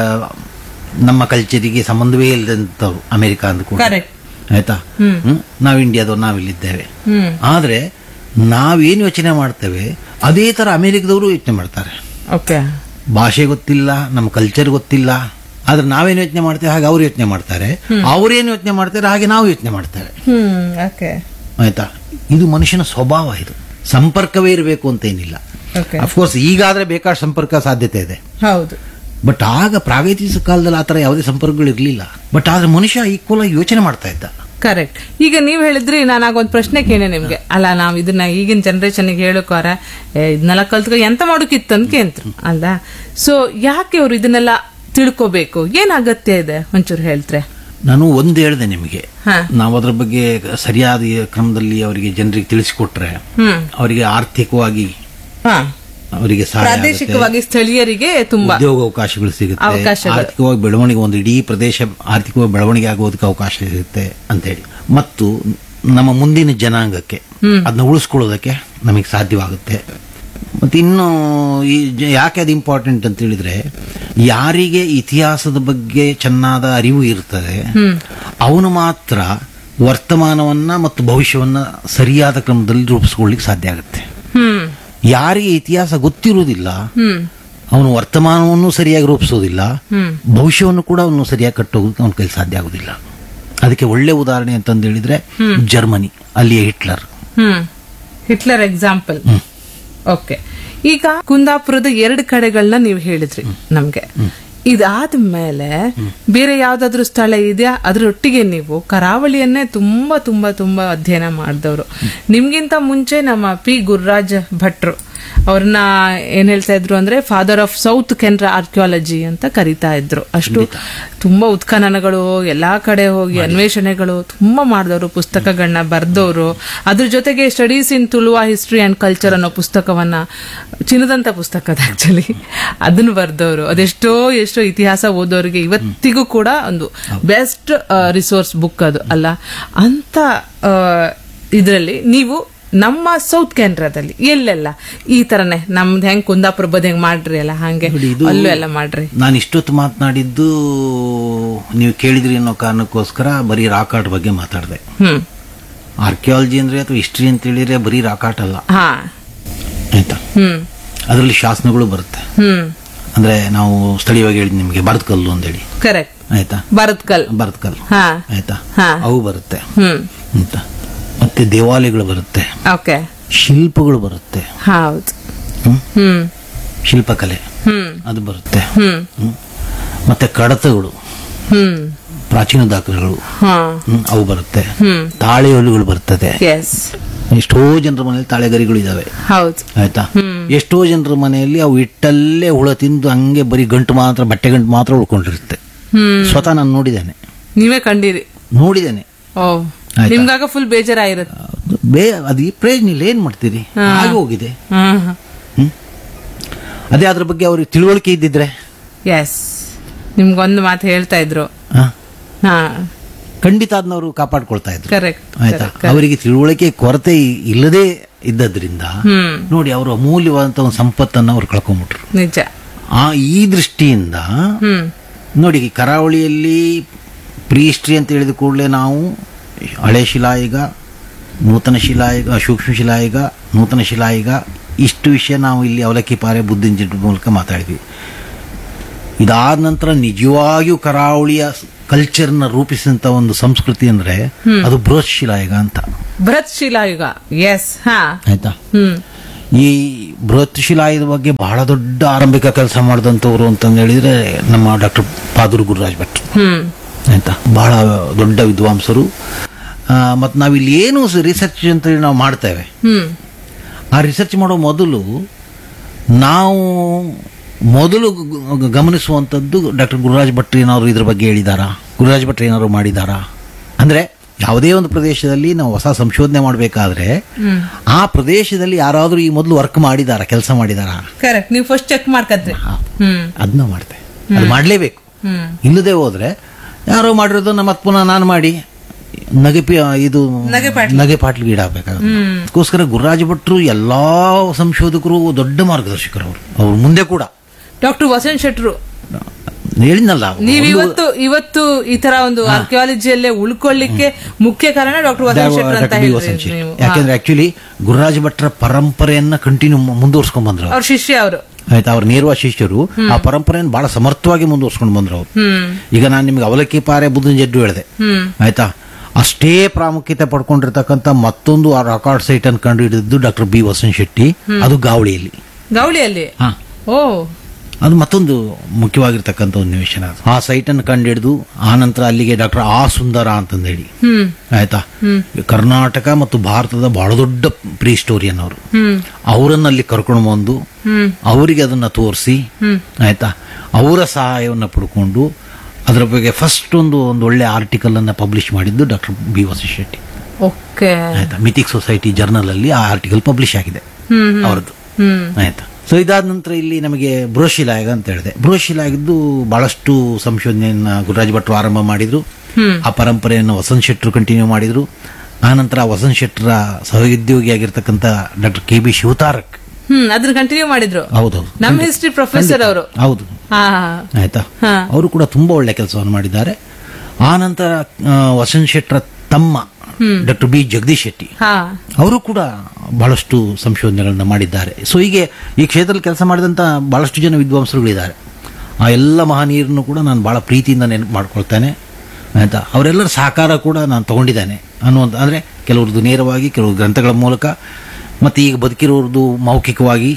ನಮ್ಮ ಕಲ್ಚರಿಗೆ ಸಂಬಂಧವೇ ಇಲ್ಲದಂತವ್ರು ಅಮೆರಿಕ ಅಂದ್ಕೊಂಡು, ಕರೆಕ್ಟ್. ಆಯ್ತಾ. ಹ್ಮ್. ನಾವು ಇಂಡಿಯಾದವ್ರು ನಾವಿಲ್ಲಿದ್ದೇವೆ, ಹ್ಮ್ ಆದ್ರೆ ನಾವೇನು ಯೋಚನೆ ಮಾಡ್ತೇವೆ ಅದೇ ತರ ಅಮೆರಿಕದವರು ಯೋಚನೆ ಮಾಡ್ತಾರೆ. ಓಕೆ. ಭಾಷೆ ಗೊತ್ತಿಲ್ಲ, ನಮ್ಮ ಕಲ್ಚರ್ ಗೊತ್ತಿಲ್ಲ, ಆದ್ರೆ ನಾವೇನು ಯೋಚನೆ ಮಾಡ್ತೇವೆ ಹಾಗೆ ಅವ್ರು ಯೋಚನೆ ಮಾಡ್ತಾರೆ, ಅವ್ರೇನು ಯೋಚನೆ ಮಾಡ್ತಾರೆ ಹಾಗೆ ನಾವು ಯೋಚನೆ ಮಾಡ್ತೇವೆ. ಹ್ಮ್ ಓಕೆ. ಆಯ್ತಾ. ಇದು ಮನುಷ್ಯನ ಸ್ವಭಾವ, ಇದು ಸಂಪರ್ಕವೇ ಇರಬೇಕು ಅಂತ ಏನಿಲ್ಲ. ಓಕೆ. ಅಫ್ಕೋರ್ಸ್ ಈಗಾದ್ರೆ ಬೇಕಾದ ಸಂಪರ್ಕ ಸಾಧ್ಯತೆ ಇದೆ, ಹೌದು. ಬಟ್ ಆಗ ಪ್ರಾಗೈತಿಕ ಕಾಲದಲ್ಲಿ ಆತರ ಯಾವುದೇ ಸಂಪರ್ಕಗಳು ಇರಲಿಲ್ಲ. ಬಟ್ ಆದ್ರೆ ಮನುಷ್ಯ ಈಕ್ವಲ್ ಆಗಿ ಯೋಚನೆ ಮಾಡ್ತಾ ಇದ್ದ. ಕರೆಕ್ಟ್. ಈಗ ನೀವ್ ಹೇಳಿದ್ರಿ, ನಾನು ಆಗ ಒಂದ್ ಪ್ರಶ್ನೆ ಕೇಳಿ ನಿಮ್ಗೆ, ಅಲ್ಲ ನಾವ್ ಇದನ್ನ ಈಗಿನ ಜನರೇಷನ್ ಹೇಳಕೋರ ಇದನ್ನೆಲ್ಲ ಕಲ್ತ್ಕೊ ಎಂತ ಮಾಡೋಕಿತ್ತು ಅಂತ ಕೇಂದ್ರು ಅಲ್ಲ. ಸೊ ಯಾಕೆ ಅವ್ರು ಇದನ್ನೆಲ್ಲ ತಿಳ್ಕೋಬೇಕು, ಏನ್ ಅಗತ್ಯ ಇದೆ ಒಂಚೂರು ಹೇಳ್ತ್ರೆ? ನಾನು ಒಂದು ಹೇಳಿದೆ ನಿಮಗೆ, ಹಾ. ನಾವು ಅದ್ರ ಬಗ್ಗೆ ಸರಿಯಾದ ಕ್ರಮದಲ್ಲಿ ಅವರಿಗೆ ಜನರಿಗೆ ತಿಳಿಸಿಕೊಟ್ರೆ ಹ್ಮ್ ಅವರಿಗೆ ಆರ್ಥಿಕವಾಗಿ ಹಾ ಅವರಿಗೆ ಸಹಾಯ ಆಗುತ್ತೆ. ಪ್ರಾದೇಶಿಕವಾಗಿ ಸ್ಥಳೀಯರಿಗೆ ತುಂಬಾ ಉದ್ಯೋಗ ಅವಕಾಶಗಳು ಸಿಗುತ್ತೆ, ಅವಕಾಶಗಳು. ಆರ್ಥಿಕವಾಗಿ ಬೆಳವಣಿಗೆ, ಒಂದು ಇಡೀ ಪ್ರದೇಶ ಆರ್ಥಿಕವಾಗಿ ಬೆಳವಣಿಗೆ ಆಗೋದಕ್ಕೆ ಅವಕಾಶ ಸಿಗುತ್ತೆ ಅಂತೇಳಿ, ಮತ್ತು ನಮ್ಮ ಮುಂದಿನ ಜನಾಂಗಕ್ಕೆ ಅದನ್ನ ಉಳಿಸ್ಕೊಳ್ಳೋದಕ್ಕೆ ನಮಗೆ ಸಾಧ್ಯವಾಗುತ್ತೆ. ಮತ್ತೆ ಇನ್ನು ಈ ಜ- ಯಾಕೆ ಅದು ಇಂಪಾರ್ಟೆಂಟ್ ಅಂತ ಹೇಳಿದ್ರೆ, ಯಾರಿಗೆ ಇತಿಹಾಸದ ಬಗ್ಗೆ ಚೆನ್ನಾದ ಅರಿವು ಇರ್ತದೆ ಅವನು ಮಾತ್ರ ವರ್ತಮಾನವನ್ನ ಮತ್ತು ಭವಿಷ್ಯವನ್ನ ಸರಿಯಾದ ಕ್ರಮದಲ್ಲಿ ರೂಪಿಸ್ಕೊಳ್ಳಿಕ್ಕೆ ಸಾಧ್ಯ ಆಗುತ್ತೆ. ಹ್ಮ್ ಯಾರಿಗೆ ಇತಿಹಾಸ ಗೊತ್ತಿರುವುದಿಲ್ಲ ಹ್ಮ್ ಅವನು ವರ್ತಮಾನವನ್ನು ಸರಿಯಾಗಿ ರೂಪಿಸೋದಿಲ್ಲ, ಹ್ಮ್ ಭವಿಷ್ಯವನ್ನು ಕೂಡ ಅವನು ಸರಿಯಾಗಿ ಕಟ್ಟೋದಕ್ಕೆ ಅವನ ಕೈಲಿ ಸಾಧ್ಯ ಆಗುದಿಲ್ಲ. ಅದಕ್ಕೆ ಒಳ್ಳೆ ಉದಾಹರಣೆ ಅಂತಂದು ಹೇಳಿದ್ರೆ ಜರ್ಮನಿ, ಅಲ್ಲಿಯ ಹಿಟ್ಲರ್. ಹ್ಮ್ ಹಿಟ್ಲರ್ ಎಕ್ಸಾಂಪಲ್. ಓಕೆ. ಈಗ ಕುಂದಾಪುರದ ಎರಡು ಕಡೆಗಳನ್ನ ನೀವು ಹೇಳಿದ್ರಿ ನಮ್ಗೆ. ಇದಾದ್ಮೇಲೆ ಬೇರೆ ಯಾವ್ದಾದ್ರು ಸ್ಥಳ ಇದೆಯಾ? ಅದ್ರೊಟ್ಟಿಗೆ ನೀವು ಕರಾವಳಿಯನ್ನೇ ತುಂಬಾ ತುಂಬಾ ತುಂಬಾ ಅಧ್ಯಯನ ಮಾಡಿದವರು. ನಿಮ್ಗಿಂತ ಮುಂಚೆ ನಮ್ಮ ಪಿ ಗುರುರಾಜ್ ಭಟ್ರು ಅವ್ರನ್ನ ಏನ್ ಹೇಳ್ತಾ ಇದ್ರು ಅಂದ್ರೆ father of south Canara archaeology ಅಂತ ಕರೀತಾ ಇದ್ರು. ಅಷ್ಟು ತುಂಬಾ ಉತ್ಖನನಗಳು, ಎಲ್ಲಾ ಕಡೆ ಹೋಗಿ ಅನ್ವೇಷಣೆಗಳು ತುಂಬಾ ಮಾಡಿದವರು, ಪುಸ್ತಕಗಳನ್ನ ಬರ್ದವರು. ಅದ್ರ ಜೊತೆಗೆ studies in ತುಳುವಾ history and culture ಅನ್ನೋ ಪುಸ್ತಕವನ್ನ, ಚಿನ್ನದಂತ ಪುಸ್ತಕ ಆಕ್ಚುಲಿ, ಅದನ್ನ ಬರ್ದವರು. ಅದೆಷ್ಟೋ ಎಷ್ಟೋ ಇತಿಹಾಸ ಓದೋರಿಗೆ ಇವತ್ತಿಗೂ ಕೂಡ ಒಂದು ಬೆಸ್ಟ್ ರಿಸೋರ್ಸ್ ಬುಕ್ ಅದು ಅಲ್ಲ. ಅಂತ ಇದರಲ್ಲಿ ನೀವು ನಮ್ಮ ಸೌತ್ ಕೆನರಾದಲ್ಲಿ ಎಲ್ಲೆಲ್ಲ ಈ ತರನೇ ನಮ್ದು ಹೆಂಗ್ ಕುಂದಾಪುರ ಬದ್ ಹೆಂಗ್ ಮಾಡ್ರಿ ಅಲ್ಲ ಹಂಗೆ ಅಲ್ಲೂ ಎಲ್ಲ ಮಾಡ್ರಿ. ನಾನು ಇಷ್ಟೊತ್ತು ಮಾತನಾಡಿದ್ದು ನೀವು ಕೇಳಿದ್ರಿ ಅನ್ನೋ ಕಾರಣಕ್ಕೋಸ್ಕರ ಬರೀ ರಾಕ್ ಆರ್ಟ್ ಬಗ್ಗೆ ಮಾತಾಡಿದೆ. ಹ್ಮ್ ಆರ್ಕಿಯಾಲಜಿ ಅಂದ್ರೆ ಅಥವಾ ಹಿಸ್ಟ್ರಿ ಅಂತ ಹೇಳಿದ್ರೆ ಬರೀ ರಾಕ್ ಆರ್ಟ್ ಅಲ್ಲ, ಹಾ ಆಯ್ತಾ. ಹ್ಮ್ ಅದರಲ್ಲಿ ಶಾಸನಗಳು ಬರುತ್ತೆ. ಹ್ಮ್ ಅಂದ್ರೆ ನಾವು ಸ್ಥಳೀಯವಾಗಿ ಹೇಳಿದ್ ನಿಮ್ಗೆ ಭರತ್ಕಲ್ಲು ಅಂತೇಳಿ, ಕರೆಕ್ಟ್, ಆಯ್ತಾ. ಭರತ್ಕಲ್ ಭರತ್ಕಲ್, ಹಾ ಆಯ್ತಾ, ಹಾ. ಅವು ಬರುತ್ತೆ ಹ್ಮ್ ಅಂತ. ಮತ್ತೆ ದೇವಾಲಯಗಳು ಬರುತ್ತೆ, ಓಕೆ, ಶಿಲ್ಪಗಳು ಬರುತ್ತೆ, ಹೌದು, ಹ್ಮ್? ಹ್ಮ್ ಶಿಲ್ಪಕಲೆ ಹ್ಮ್ ಅದು ಬರುತ್ತೆ, ಹ್ಮ್ ಹ್ಮ್? ಮತ್ತೆ ಕಡತಗಳು, ಹ್ಮ್ ಪ್ರಾಚೀನ ದಾಖಲೆಗಳು, ಹಾ ಹ್ಮ್, ಅವು ಬರುತ್ತೆ. ಹ್ಮ್ ತಾಳೆಹುಲ್ಲುಗಳು ಬರ್ತದೆ. ಎಸ್, ಎಷ್ಟೋ ಜನರ ಮನೆಯಲ್ಲಿ ತಾಳೆಗರಿಗಳು ಇದಾವೆ, ಹೌದು, ಆಯ್ತಾ. ಎಷ್ಟೋ ಜನರ ಮನೆಯಲ್ಲಿ ಅವು ಇಟ್ಟಲ್ಲೇ ಹುಳ ತಿಂದು ಹಂಗೆ ಬರೀ ಗಂಟು ಮಾತ್ರ, ಬಟ್ಟೆ ಗಂಟು ಮಾತ್ರ ಉಳ್ಕೊಂಡಿರುತ್ತೆ. ಹ್ಮ್ ಸ್ವತಃ ನಾನು ನೋಡಿದ್ದೇನೆ, ನೀವೇ ಕಂಡಿರಿ? ನೋಡಿದ್ದೇನೆ. ಓ, ಆಯ್ತಾ. ನಿಮ್ಗಾಗ ಫುಲ್ ಬೇಜಾರಾಗಿರುತ್ತೆ. ಬೇ ಅದು ಈ ಪ್ರಯೋಜನ ಇಲ್ಲ, ಏನ್ ಮಾಡ್ತೀರಿ, ಹಾಗೆ ಹೋಗಿದೆ. ಹ್ಮ್ ಹ್ಮ್ ಅದೇ ಅದ್ರ ಬಗ್ಗೆ ಅವ್ರಿಗೆ ತಿಳುವಳಿಕೆ ಇದ್ದಿದ್ರೆ, ಎಸ್, ನಿಮ್ಗೊಂದು ಮಾತು ಹೇಳ್ತಾ ಇದ್ರು. ಹ, ಹಾ, ಖಂಡಿತ ಅದನ್ನವರು ಕಾಪಾಡ್ಕೊಳ್ತಾ ಇದ್ರು, ಕರೆಕ್ಟ್, ಆಯ್ತಾ. ಅವರಿಗೆ ತಿಳುವಳಿಕೆ ಕೊರತೆ ಇಲ್ಲದೆ ಇದ್ದದ್ರಿಂದ ಹ್ಮ್ ನೋಡಿ ಅವರು ಅಮೂಲ್ಯವಾದಂತ ಒಂದು ಸಂಪತ್ತನ್ನು ಅವ್ರು ಕಳ್ಕೊಂಡ್ಬಿಟ್ರು. ನಿಜ. ಆ ಈ ದೃಷ್ಟಿಯಿಂದ ಹ್ಮ್ ನೋಡಿ, ಕರಾವಳಿಯಲ್ಲಿ ಪ್ರೀ ಹಿಸ್ಟ್ರಿ ಅಂತ ಹೇಳಿದ ಕೂಡಲೇ ನಾವು ಹಳೆ ಶಿಲಾಯುಗ, ನೂತನ ಶಿಲಾಯುಗ, ಸೂಕ್ಷ್ಮ ಶಿಲಾಯುಗ, ನೂತನ ಶಿಲಾಯುಗ, ಇಷ್ಟು ವಿಷಯ ನಾವು ಇಲ್ಲಿ ಅವಲಕ್ಕಿ ಪಾರೆ ಬುದ್ಧಿನ ಮೂಲಕ ಮಾತಾಡಿದ್ವಿ. ಇದಾದ ನಂತರ ನಿಜವಾಗಿಯೂ ಕರಾವಳಿಯ ಕಲ್ಚರ್ನ ರೂಪಿಸಿದಂತ ಒಂದು ಸಂಸ್ಕೃತಿ ಅಂದ್ರೆ ಅದು ಬೃಹತ್ ಶಿಲಾಯುಗ ಅಂತ. ಬೃಹತ್ ಶಿಲಾಯುಗ, ಎಸ್. ಹಾ, ಆಯ್ತಾ. ಹ್ಮ್ ಈ ಬೃಹತ್ ಶಿಲಾಯುಗದ ಬಗ್ಗೆ ಬಹಳ ದೊಡ್ಡ ಆರಂಭಿಕ ಕೆಲಸ ಮಾಡಿದಂಥವ್ರು ಅಂತಂದು ಹೇಳಿದ್ರೆ ನಮ್ಮ ಡಾಕ್ಟರ್ ಪಾದೂರು ಗುರುರಾಜ್ ಭಟ್. ಹ್ಮ್ ಆಯ್ತಾ, ಬಹಳ ದೊಡ್ಡ ವಿದ್ವಾಂಸರು. ಮತ್ತು ನಾವಿಲ್ಲಿ ಏನು ರಿಸರ್ಚ್ ಅಂತ ನಾವು ಮಾಡ್ತೇವೆ, ಹ್ಮ್ ಆ ರಿಸರ್ಚ್ ಮಾಡೋ ಮೊದಲು ನಾವು ಮೊದಲು ಗ- ಗಮನಿಸುವಂಥದ್ದು ಡಾಕ್ಟರ್ ಗುರುರಾಜ್ ಭಟ್ ಏನಾದ್ರು ಇದ್ರ ಬಗ್ಗೆ ಹೇಳಿದಾರಾ, ಗುರುರಾಜ್ ಭಟ್ ಏನಾದ್ರು ಮಾಡಿದಾರಾ. ಅಂದ್ರೆ ಯಾವುದೇ ಒಂದು ಪ್ರದೇಶದಲ್ಲಿ ನಾವು ಹೊಸ ಸಂಶೋಧನೆ ಮಾಡಬೇಕಾದ್ರೆ ಹ್ಮ್ ಆ ಪ್ರದೇಶದಲ್ಲಿ ಯಾರಾದರೂ ಈ ಮೊದಲು ವರ್ಕ್ ಮಾಡಿದಾರಾ, ಕೆಲಸ ಮಾಡಿದಾರಾ, ಕರೆಕ್ಟ್. ನೀವು ಫಸ್ಟ್ ಚೆಕ್ ಮಾಡ್ಕತ್ರಿ. ಹ್ಮ್ ಅದನ್ನ ಮಾಡ್ತೇವೆ. ಅದು ಮಾಡಲೇಬೇಕು. ಹ್ಮ್ ಇಲ್ಲದೆ ಹೋದ್ರೆ ಯಾರೋ ಮಾಡಿರೋದನ್ನ ಮತ್ತೆ ಪುನಃ ನಾನು ಮಾಡಿ ನಗೆ ಪಿ- ಇದು ನಗೆ ಪಾಟ್ಲು. ನಗೆ ಪಾಟ್ಲಿಗೆ ಈಡಾಗಬೇಕಾಗುತ್ತೆ. ಹ್ಮ್ ಅದಕ್ಕೋಸ್ಕರ ಗುರುರಾಜ್ ಭಟ್ರು ಎಲ್ಲಾ ಸಂಶೋಧಕರು ದೊಡ್ಡ ಮಾರ್ಗದರ್ಶಕರು. ಅವರು ಅವ್ರು ಮುಂದೆ ಕೂಡ ಡಾಕ್ಟರ್ ವಸಂತ್ ಶೆಟ್ರು, ಹೇಳಿದ್ನಲ್ಲ, ನೀವ್ ಒಂದು- ಇವತ್ತು ಇವತ್ತು ಈ ತರ ಒಂದು ಆರ್ಕಿಯಾಲಜಿಯಲ್ಲೇ ಉಳ್ಕೊಳ್ಳಿಕ್ಕೆ ಮುಖ್ಯ ಕಾರಣ ಡಾಕ್ಟರ್ ವಸಂತ್ ಶೆಟ್ರು ಅಂತ ಡಾಕ್ಟರ್ ಬಿ ವಸಂತ್ ಹೇಳಿದ್ರಿ ಶೆಟ್ಟಿ. ನೀವು. ಯಾಕೆಂದ್ರೆ ಆಕ್ಚುಲಿ ಗುರುರಾಜ್ ಭಟ್ರ ಪರಂಪರೆಯನ್ನ ಕಂಟಿನ್ಯೂ ಮುಂದುವರ್ಸ್ಕೊಂಡ್ ಬಂದ್ರು. ಅವ್ರ ಶಿಷ್ಯ ಅವರು. ಆಯ್ತಾ, ಅವ್ರ ನೇರವಾದ ಶಿಷ್ಯರು ಆ ಪರಂಪರೆಯನ್ನು ಬಹಳ ಸಮರ್ಥವಾಗಿ ಮುಂದುವರ್ಸ್ಕೊಂಡು ಬಂದ್ರು ಅವರು. ಹ್ಮ್ ಈಗ ನಾನು ನಿಮ್ಗೆ ಅವಲಕ್ಕಿ ಪಾರೆ ಬುದ್ಧನ ಜಡ್ಡು ಹೇಳಿದೆ. ಹ್ಮ್ ಆಯ್ತಾ, ಅಷ್ಟೇ ಪ್ರಾಮುಖ್ಯತೆ ಪಡ್ಕೊಂಡಿರ್ತಕ್ಕಂಥ ಮತ್ತೊಂದು ಆ ರೆಕಾರ್ಡ್ ಸೈಟ್ ಅನ್ನು ಕಂಡು ಹಿಡಿದಿದ್ದು ಡಾಕ್ಟರ್ ಬಿ ವಸಂತ್ ಶೆಟ್ಟಿ. ಅದು ಗಾವಳಿಯಲ್ಲಿ. ಗೌಳಿಯಲ್ಲಿ. ಹಾ, ಓ ಅದು ಮತ್ತೊಂದು ಮುಖ್ಯವಾಗಿರ್ತಕ್ಕಂಥ ಒಂದು ನಿವೇಶನ. ಅದು ಆ ಸೈಟ್ ಅನ್ನು ಕಂಡು ಹಿಡಿದು ಆ ನಂತರ ಅಲ್ಲಿಗೆ ಡಾಕ್ಟರ್ ಆ ಸುಂದರ ಅಂತಂದೇಳಿ, ಹ್ಮ್ ಆಯ್ತಾ, ಕರ್ನಾಟಕ ಮತ್ತು ಭಾರತದ ಬಹಳ ದೊಡ್ಡ ಪ್ರೀ ಸ್ಟೋರಿಯನ್ ಅವರು, ಹ್ಮ್ ಅವರನ್ನ ಅಲ್ಲಿ ಕರ್ಕೊಂಡು ಬಂದು ಹ್ಮ್ ಅವರಿಗೆ ಅದನ್ನ ತೋರಿಸಿ, ಹ್ಮ್ ಆಯ್ತಾ, ಅವರ ಸಹಾಯವನ್ನು ಪಡ್ಕೊಂಡು ಅದರ ಬಗ್ಗೆ ಫಸ್ಟ್ ಒಂದು ಒಂದು ಒಳ್ಳೆ ಆರ್ಟಿಕಲ್ ಅನ್ನ ಪಬ್ಲಿಷ್ ಮಾಡಿದ್ದು doctor B Vasant Shetty. Okay. ಆಯ್ತಾ, ಮಿಥಿಕ್ ಸೊಸೈಟಿ ಜರ್ನಲ್ ಅಲ್ಲಿ ಆ ಆರ್ಟಿಕಲ್ ಪಬ್ಲಿಷ್ ಆಗಿದೆ ಹ್ಮ್ ಹ್ಮ್ ಅವರದ್ದು. ಹ್ಮ್ ಆಯ್ತಾ. ಸೊ ಇದಾದ ನಂತರ ಇಲ್ಲಿ ನಮಗೆ ಬೃಹಶಿಲಾಯುಗ ಅಂತ ಹೇಳಿದೆ. ಬೃಹಶಿಲಾಯುಗದ್ದು ಬಹಳಷ್ಟು ಸಂಶೋಧನೆಯನ್ನ ಗುರುರಾಜ್ ಭಟ್ರು ಆರಂಭ ಮಾಡಿದ್ರು. ಹ್ಮ್ ಆ ಪರಂಪರೆಯನ್ನು ವಸಂತ್ ಶೆಟ್ರು ಕಂಟಿನ್ಯೂ ಮಾಡಿದ್ರು. ಆ ನಂತರ ವಸಂತ್ ಶೆಟ್ರ ಸಹೋದ್ಯೋಗಿಯಾಗಿರ್ತಕ್ಕಂಥ ಡಾಕ್ಟರ್ ಕೆ ಬಿ ಶಿವತಾರಕ್, ಹ್ಮ್ ಅದನ್ನ ಕಂಟಿನ್ಯೂ ಮಾಡಿದ್ರು. ಹೌದೌದು, ನಮ್ಮ ಹಿಸ್ಟ್ರಿ ಪ್ರೊಫೆಸರ್ ಅವರು. ಹೌದು, ಹಾ ಆಯ್ತಾ, ಹಾ. ಅವರು ಕೂಡ ತುಂಬಾ ಒಳ್ಳೆ ಕೆಲಸವನ್ನು ಮಾಡಿದ್ದಾರೆ. ಆ ನಂತರ ಆ, ವಸಂತ್ ಶೆಟ್ರ ತಮ್ಮ ಡಾಕ್ಟರ್ ಬಿ ಜಗದೀಶ್ ಶೆಟ್ಟಿ, ಹಾ ಅವರು ಕೂಡ ಬಹಳಷ್ಟು ಸಂಶೋಧನೆಗಳನ್ನ ಮಾಡಿದ್ದಾರೆ. ಸೊ ಹೀಗೆ ಈ ಕ್ಷೇತ್ರದಲ್ಲಿ ಕೆಲಸ ಮಾಡಿದಂತ ಬಹಳಷ್ಟು ಜನ ವಿದ್ವಾಂಸರುಗಳಿದ್ದಾರೆ. ಆ ಎಲ್ಲ ಮಹನೀಯರನ್ನು ಕೂಡ ನಾನು ಬಹಳ ಪ್ರೀತಿಯಿಂದ ನೆನಪು ಮಾಡ್ಕೊಳ್ತೇನೆ. ಆಯ್ತಾ, ಅವರೆಲ್ಲರ ಸಹಕಾರ ಕೂಡ ನಾನು ತಗೊಂಡಿದ್ದೇನೆ ಅನ್ನುವಂಥ, ಅಂದ್ರೆ ಕೆಲವ್ರದ್ದು ನೇರವಾಗಿ, ಕೆಲವು ಗ್ರಂಥಗಳ ಮೂಲಕ, ಮತ್ತೆ ಈಗ ಬದುಕಿರೋರ್ದು ಮೌಖಿಕವಾಗಿ.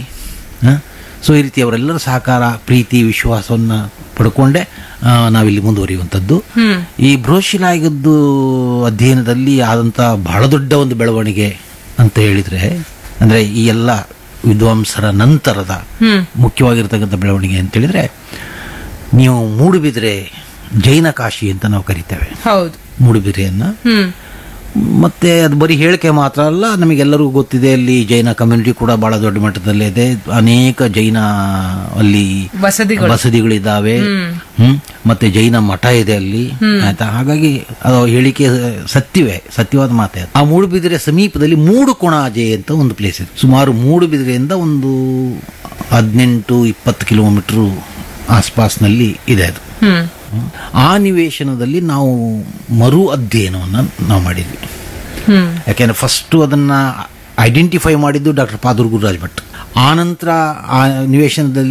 ಸೊ ಈ ರೀತಿ ಅವರೆಲ್ಲರ ಸಹಕಾರ, ಪ್ರೀತಿ, ವಿಶ್ವಾಸವನ್ನ ಪಡ್ಕೊಂಡೆ ಆ, ನಾವಿಲ್ಲಿ ಮುಂದುವರಿಯುವಂಥದ್ದು. ಹ್ಮ್ ಈ ಬೃಹಶಿಲಾಯುಗದ್ದು ಅಧ್ಯಯನದಲ್ಲಿ ಆದಂತ ಬಹಳ ದೊಡ್ಡ ಒಂದು ಬೆಳವಣಿಗೆ ಅಂತ ಹೇಳಿದ್ರೆ, ಅಂದ್ರೆ ಈ ಎಲ್ಲ ವಿದ್ವಾಂಸರ ನಂತರದ ಹ್ಮ್ ಮುಖ್ಯವಾಗಿರ್ತಕ್ಕಂಥ ಬೆಳವಣಿಗೆ ಅಂತ ಹೇಳಿದ್ರೆ, ನೀವು ಮೂಡುಬಿದ್ರೆ ಜೈನ ಕಾಶಿ ಅಂತ ನಾವು ಕರಿತೇವೆ. ಹೌದು. ಮೂಡುಬಿದ್ರೆಯನ್ನ. ಹ್ಮ್ ಮತ್ತೆ ಅದು ಬರೀ ಹೇಳಿಕೆ ಮಾತ್ರ ಅಲ್ಲ, ನಮಗೆಲ್ಲರಿಗೂ ಗೊತ್ತಿದೆ ಅಲ್ಲಿ ಜೈನ ಕಮ್ಯುನಿಟಿ ಕೂಡ ಬಹಳ ದೊಡ್ಡ ಮಟ್ಟದಲ್ಲೇ ಇದೆ. ಅನೇಕ ಜೈನ ಅಲ್ಲಿ ಬಸದಿಗಳು. ಬಸದಿಗಳಿದ್ದಾವೆ. ಹ್ಮ್ ಮತ್ತೆ ಜೈನ ಮಠ ಇದೆ ಅಲ್ಲಿ. ಆಯ್ತಾ, ಹಾಗಾಗಿ ಅದು ಹೇಳಿಕೆ ಸತ್ಯವೇ, ಸತ್ಯವಾದ ಮಾತೇ. ಆ ಮೂಡುಬಿದಿರೆ ಸಮೀಪದಲ್ಲಿ ಮೂಡುಕೊಣಾಜೆ ಅಂತ ಒಂದು ಪ್ಲೇಸ್ ಇದೆ. ಸುಮಾರು ಮೂಡುಬಿದಿರೆಯಿಂದ ಒಂದು ಹದಿನೆಂಟು ಇಪ್ಪತ್ತು ಕಿಲೋಮೀಟರ್ ಆಸ್ಪಾಸ್ನಲ್ಲಿ ಇದೆ ಅದು. ಹ್ಮ್ ಆ ನಿವೇಶನದಲ್ಲಿ ನಾವು ಮರು ಅಧ್ಯಯನವನ್ನ ನಾವು ಮಾಡಿದ್ವಿ. ಹ್ಮ್ ಯಾಕೆಂದ್ರೆ ಫಸ್ಟ್ ಅದನ್ನ ಐಡೆಂಟಿಫೈ ಮಾಡಿದ್ದು ಡಾಕ್ಟರ್ ಪಾದೂರು ಗುರುರಾಜ್ ಭಟ್. ಆ ನಂತರ ಆ ನಿವೇಶನದಲ್ಲಿ